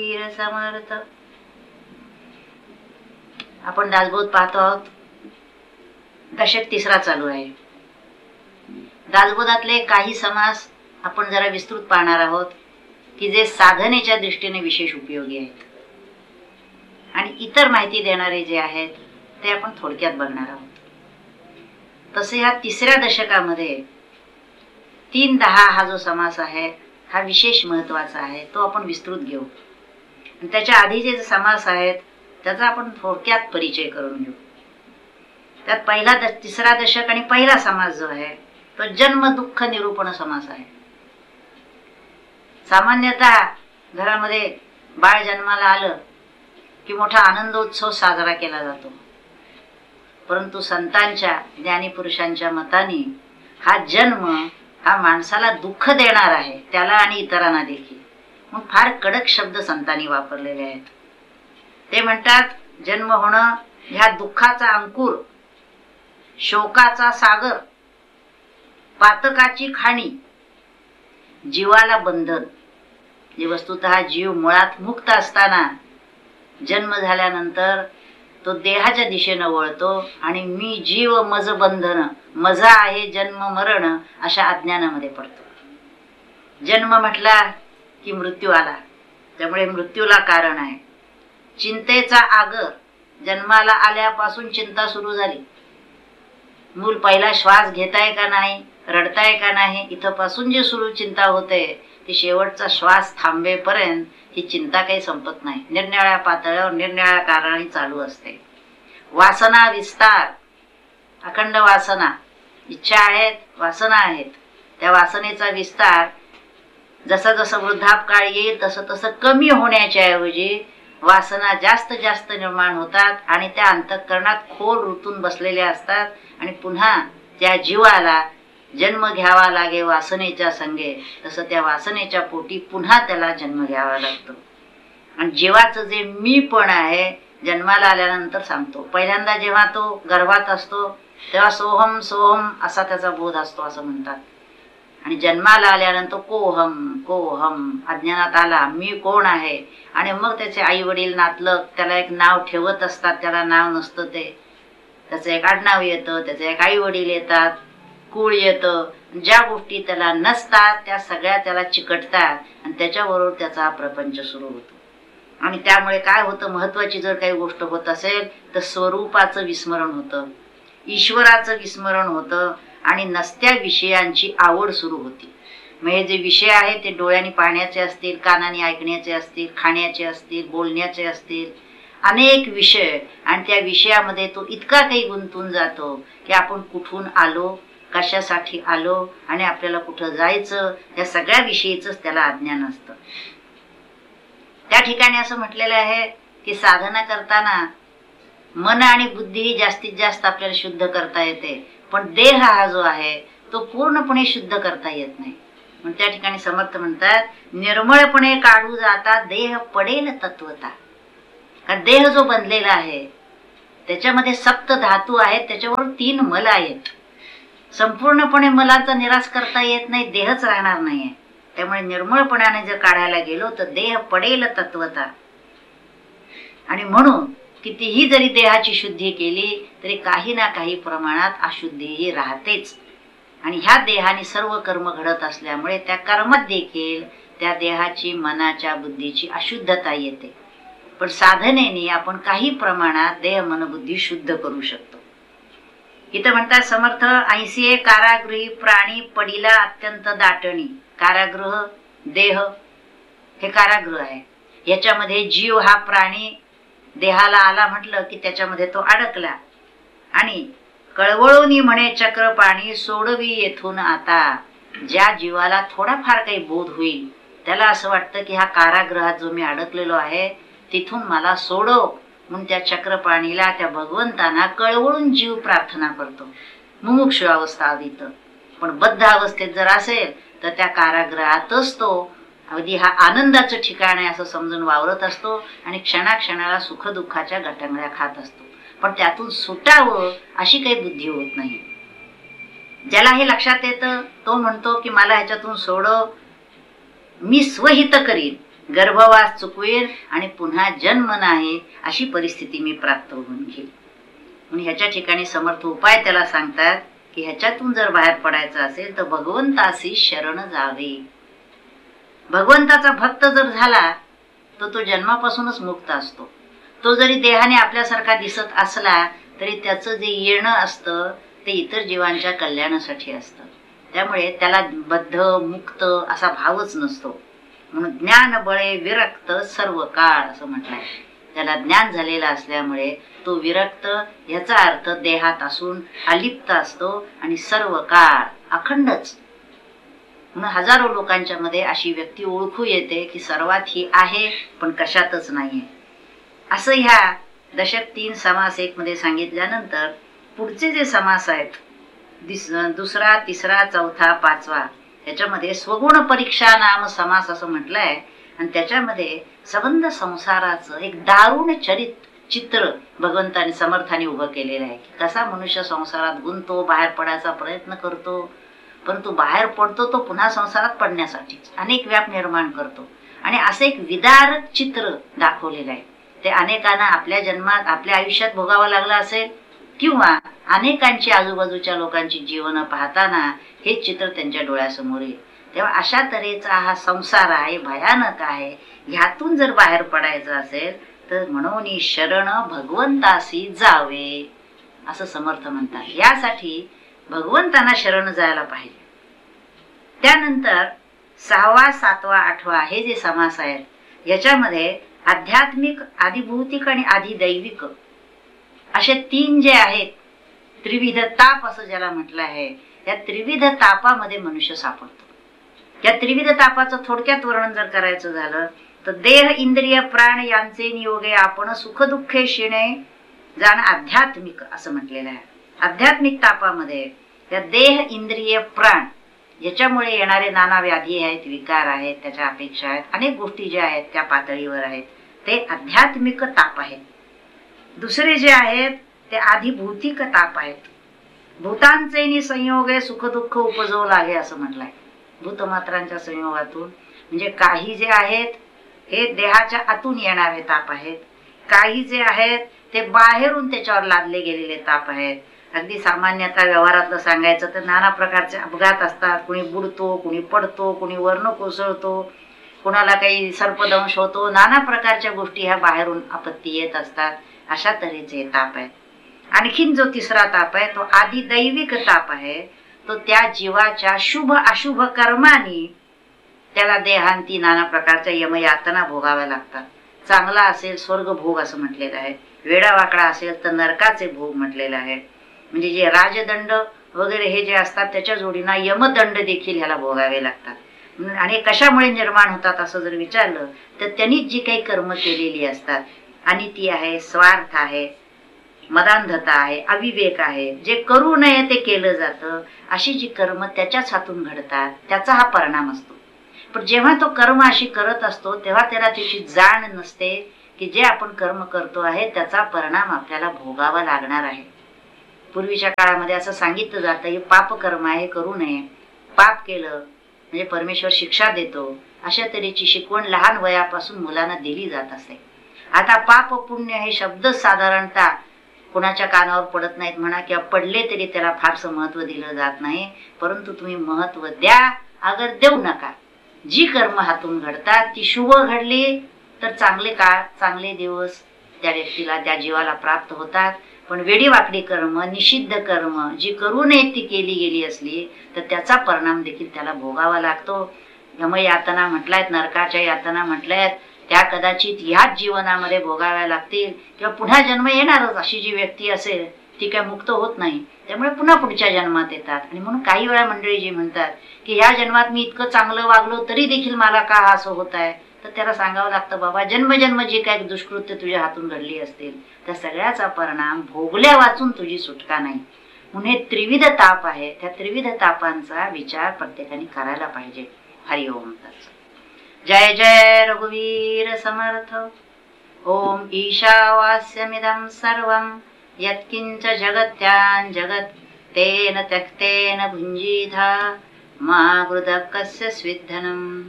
वीर समर्थ. आपण दासबोध पाहतो आहोत. दशक तिसरा चालू आहे. दासबोधातले काही समास आपण जरा विस्तृत पाहणार आहोत की जे साधनेच्या दृष्टीने विशेष उपयोगी आहेत, आणि इतर माहिती देणारे जे आहेत ते आपण थोडक्यात बघणार आहोत. तसे ह्या तिसऱ्या दशकामध्ये 3-10 हा जो समास आहे हा विशेष महत्वाचा आहे, तो आपण विस्तृत घेऊ. त्याच्या आधीचे जे समास आहेत त्याचा आपण थोडक्यात परिचय करून घेऊ. त्यात पहिला तिसरा दशक आणि पहिला समास जो आहे तो जन्म दुःख निरूपण समास आहे. सामान्यतः घरामध्ये बाळ जन्माला आलं की मोठा आनंदोत्सव साजरा केला जातो, परंतु संतांच्या ज्ञानी पुरुषांच्या मताने हा जन्म हा माणसाला दुःख देणार आहे, त्याला आणि इतरांना देखील. मग फार कडक शब्द संतांनी वापरलेले आहेत. ते म्हणतात जन्म होणं ह्या दुःखाचा अंकुर, शोकाचा सागर, पातकाची खाणी, जीवाला बंधन. जे वस्तुतः जीव मुळात मुक्त असताना जन्म झाल्यानंतर तो देहाच्या दिशेनं वळतो आणि मी जीव मज बंधन, मजा आहे जन्म मरण अशा अज्ञानामध्ये पडतो. जन्म म्हटला की मृत्यू आला, त्यामुळे मृत्यूला कारण आहे. चिंतेचा आगर, जन्माला आल्यापासून चिंता सुरू झाली. मूल पहिला श्वास घेताय का नाही, रडताय का नाही, इथपासून जे सुरू चिंता होते ती शेवटचा श्वास थांबेपर्यंत ही चिंता काही संपत नाही. निरनिराळ्या पातळ्यावर निरनिराळ्या कारणाने चालू असते. वासना विस्तार, अखंड वासना, इच्छा आहेत, वासना आहेत. त्या वासनेचा विस्तार जसं जसं वृद्धापकाळ येईल तसं तसं कमी होण्याच्या ऐवजी वासना जास्त जास्त निर्माण होतात आणि त्या अंतःकरणात खोल रुतून बसलेल्या असतात. आणि पुन्हा त्या जीवाला जन्म घ्यावा लागे वासनेच्या संगे, तसं त्या वासनेच्या पोटी पुन्हा त्याला जन्म घ्यावा लागतो. आणि जीवाचं जे मी पण आहे जन्माला आल्यानंतर सांगतो. पहिल्यांदा जेव्हा तो गर्भात असतो तेव्हा सोहम सोहम असा त्याचा बोध असतो असं म्हणतात. आणि जन्माला आल्यानंतर कोहम कोहम अज्ञानात आला मी कोण आहे. आणि मग त्याचे आई वडील नातलग त्याला एक नाव ठेवत असतात, त्याला नाव नसतं ते, त्याचं एक आडनाव येतं, त्याचे एक आई वडील येतात, कुळ येतं. ज्या गोष्टी त्याला नसतात त्या सगळ्या त्याला चिकटतात आणि त्याच्याबरोबर त्याचा प्रपंच सुरू होतो. आणि त्यामुळे काय होतं, महत्वाची जर काही गोष्ट होत असेल तर स्वरूपाचं विस्मरण होतं, ईश्वराचं विस्मरण होतं आणि नसत्या विषयांची आवड सुरू होती. मग हे जे विषय आहेत ते डोळ्यांनी पाहण्याचे असतील, कानाने ऐकण्याचे असतील, खाण्याचे असतील, बोलण्याचे असतील, अनेक विषय. आणि त्या विषयामध्ये तो इतका काही गुंतून जातो की आपण कुठून आलो, कशासाठी आलो आणि आपल्याला कुठं जायचं या सगळ्या विषयीच त्याला अज्ञान असतं. त्या ठिकाणी असं म्हटलेलं आहे की साधना करताना मन आणि बुद्धी ही जास्तीत जास्त आपल्याला शुद्ध करता येते, पण देह हा जो आहे तो पूर्णपणे शुद्ध करता येत नाही. म्हणून त्या ठिकाणी समर्थ म्हणतात निर्मळपणे काढू जाता देह पडेल तत्वता. कारण देह जो बनलेला आहे त्याच्यामध्ये सप्त धातू आहेत, त्याच्यावर 3 मल आहेत. संपूर्णपणे मलाचा निराश करता येत नाही, देहच राहणार नाहीये. त्यामुळे निर्मळपणाने जर काढायला गेलो तर देह पडेल तत्वता. आणि म्हणून कितीही जरी देहाची शुद्धी केली तरी काही ना काही प्रमाणात अशुद्धीही राहतेच. आणि ह्या देहाने सर्व कर्म घडत असल्यामुळे त्या कर्मात देखील त्या देहाची, मनाच्या, बुद्धीची अशुद्धता येते. पण साधनेने आपण काही प्रमाणात देह मन बुद्धी शुद्ध करू शकतो. इथं म्हणतात समर्थ 80 कारागृही प्राणी पडिला अत्यंत दाटणी. कारागृह देह हे कारागृह आहे. याच्यामध्ये जीव हा प्राणी देहाला आला म्हटलं की त्याच्यामध्ये तो अडकला. आणि कळवळून म्हणे चक्र पाणी सोडवी येथून आता. ज्या जीवाला थोडाफार काही बोध होईल त्याला असं वाटतं की ह्या कारागृहात जो मी अडकलेलो आहे तिथून मला सोडव, म्हणून त्या चक्रपाणीला, त्या भगवंतांना कळवळून जीव प्रार्थना करतो. मुमुक्षु अवस्था आधीत. पण बद्ध अवस्थेत जर असेल तर त्या कारागृहातच तो अगदी हा आनंदाचं ठिकाण आहे असं समजून वावरत असतो आणि क्षणाक्षणाला सुखदुःखाच्या गटांगळ्या खात असतो. पण त्यातून सुटावं अशी काही बुद्धी होत नाही. ज्याला हे लक्षात येतं तो म्हणतो की मला ह्याच्यातून सोडव, मी स्वहित करीन. गर्भवास चुकवेल आणि पुन्हा जन्म नाही अशी परिस्थिती मी प्राप्त होऊन घेईल. म्हणून ह्याच्या ठिकाणी समर्थ उपाय त्याला सांगतात की ह्याच्यातून जर बाहेर पडायचं असेल तर भगवंतासी शरण जावे. भगवंताचा भक्त जर झाला तर तो जन्मापासूनच मुक्त असतो. तो जरी देहाने आपल्यासारखा दिसत असला तरी त्याचं जे येणं असतं ते इतर जीवांच्या कल्याणासाठी असतं. त्यामुळे त्याला बद्ध मुक्त असा भावच नसतो. म्हणून ज्ञान बळे विरक्त सर्व काळ असं म्हटलंय. त्याला ज्ञान झालेलं असल्यामुळे तो विरक्त याचा अर्थ देहात असून अलिप्त असतो आणि सर्व काळ अखंडच. म्हणून हजारो लोकांच्या मध्ये अशी व्यक्ती ओळखू येते की सर्वात ही आहे पण कशातच नाहीये. असं ह्या दशक 3 समास 1 मध्ये सांगितल्यानंतर पुढचे जे समास आहेत दुसरा, तिसरा, चौथा, पाचवा त्याच्यामध्ये स्वगुण परीक्षा नाम समास असं म्हटलंय. आणि त्याच्यामध्ये संबंध संसाराचं एक दारुण चित्र भगवंताने समर्थाने उभं केलेलं आहे की कसा मनुष्य संसारात गुंतो, बाहेर पडायचा प्रयत्न करतो, परंतु बाहेर पडतो तो पुन्हा संसारात पडण्यासाठी अनेक व्याप निर्माण करतो. आणि असं एक विदारक चित्र दाखवलेलं आहे. ते अनेकांना आपल्या जन्मात आपल्या आयुष्यात भोगावं लागलं असेल किंवा अनेकांची आजूबाजूच्या लोकांची जीवन पाहताना हे चित्र त्यांच्या डोळ्यासमोर येईल. तेव्हा अशा तऱ्हेचा हा संसार आहे, भयानक आहे. ह्यातून जर बाहेर पडायचं असेल तर म्हणून शरण भगवंतासी जावे असं समर्थ म्हणतात. यासाठी भगवंतांना शरण जायला पाहिजे. त्यानंतर 6वा, 7वा, 8वा हे जे समास आहेत याच्यामध्ये आध्यात्मिक, आधिभौतिक आणि आधिदैविक असे 3 जे आहेत, त्रिविध ताप असं ज्याला म्हटलं आहे, या त्रिविध तापामध्ये मनुष्य सापडतो. या त्रिविध तापाचं थोडक्यात वर्णन जर करायचं झालं तर देह, इंद्रिय, प्राण यांचे नियोगे आपण सुख दुःखे शिणे जाण आध्यात्मिक असं म्हटलेलं आहे. आध्यात्मिक तापामध्ये या देह, इंद्रिय, प्राण याच्यामुळे येणारे नाना व्याधी आहेत, विकार आहेत, त्याच्या अपेक्षा आहेत, अनेक गोष्टी ज्या आहेत त्या पातळीवर आहेत, ते आध्यात्मिक ताप आहेत. दुसरे जे आहेत ते आधिभौतिक ताप आहेत. भूतांचे संयोगे सुख दुःख उपजवू लागे असं म्हटलंय. भूतमात्रांच्या संयोगातून म्हणजे काही जे आहेत हे देहाच्या आतून येणारे ताप आहेत, काही जे आहेत ते बाहेरून त्याच्यावर लादले गेलेले ताप आहेत. अगदी सामान्यतः व्यवहारातलं सांगायचं तर नाना प्रकारचे अपघात असतात. कुणी बुडतो, कुणी पडतो, कुणी वर्ण कोसळतो, कुणाला काही सर्पदंश होतो, नाना प्रकारच्या गोष्टी ह्या बाहेरून आपत्ती येत असतात. अशा तऱ्हेचे ताप आहेत. आणखीन जो तिसरा ताप आहे तो आधिदैविक ताप आहे. तो त्या जीवाच्या शुभ अशुभ कर्मानी त्याला देहांती नाना प्रकारच्या यमयातना भोगाव्या लागतात. चांगला असेल स्वर्ग भोग असं म्हटलेलं आहे, वेडावाकडा असेल तर नरकाचे भोग म्हटलेलं आहे. म्हणजे जे राजदंड वगैरे हे जे असतात त्याच्या जोडीना यमदंड देखील ह्याला भोगावे लागतात. आणि कशामुळे निर्माण होतात असं जर विचारलं तर त्यांनीच जी काही कर्म केलेली असतात, आणि ती आहे स्वार्थ आहे, मदांधता आहे, अविवेक आहे, जे करू नये ते केलं जातं, अशी जी कर्म त्याच्याच हातून घडतात त्याचा हा परिणाम असतो. पण जेव्हा तो कर्म अशी करत असतो तेव्हा त्याला त्याची जाण नसते की जे आपण कर्म करतो आहे त्याचा परिणाम आपल्याला भोगावा लागणार आहे. पूर्वीच्या काळामध्ये असं सांगितलं जातं हे पाप कर्म आहे, करू नये, पाप केलं म्हणजे परमेश्वर शिक्षा देतो, अशा तऱ्हेची शिकवण लहान वयापासून मुलांना दिली जात असे. आता पाप पुण्य हे शब्द साधारणतः कोणाच्या कानावर पडत नाहीत म्हणा, किंवा पडले तरी त्याला फारसं महत्व दिलं जात नाही. परंतु तुम्ही महत्व द्या अगर देऊ नका. जी कर्म हातून घडतात ती शुभ घडली तर चांगले काळ, चांगले दिवस त्या व्यक्तीला, त्या जीवाला प्राप्त होतात. पण वेडीवाकडी कर्म, निषिद्ध कर्म जी करू नये ती केली गेली असली तर त्याचा परिणाम देखील त्याला भोगावा लागतो. यमयातना म्हटल्यात, नरकाच्या यातना म्हटल्यात, त्या कदाचित ह्याच जीवनामध्ये भोगाव्या लागतील किंवा पुन्हा जन्म येणारच. अशी जी व्यक्ती असेल ती काय मुक्त होत नाही, त्यामुळे पुन्हा पुढच्या जन्मात येतात. आणि म्हणून काही वेळा मंडळी जी म्हणतात की ह्या जन्मात मी इतकं चांगलं वागलो तरी देखील मला का असं होत आहे, तर त्याला सांगावं लागतं बाबा जन्मजन्म जी काही दुष्कृत्य तुझ्या हातून घडली असतील त्या सगळ्याचा परिणाम भोगल्या वाचून तुझी सुटका नाही. म्हणून हे त्रिविध ताप आहे, त्या त्रिविध तापांचा विचार प्रत्येकाने करायला पाहिजे. हरिओम तत्सत. जय जय रघुवीर समर्थ. ओम ईशावास्यमिदं सर्वं यत्किंच जगत्यां जगत् तेन त्यक्तेन भुञ्जीथा मा कृतः कस्य स्विद्धनम्.